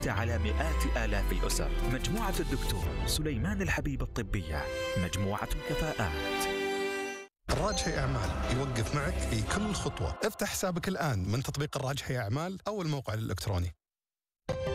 على مئات آلاف الأسر. مجموعة الدكتور سليمان الحبيب الطبية، مجموعة كفاءات. الراجحي أعمال يوقف معك في كل خطوة. افتح حسابك الآن من تطبيق الراجحي أعمال أو الموقع الإلكتروني.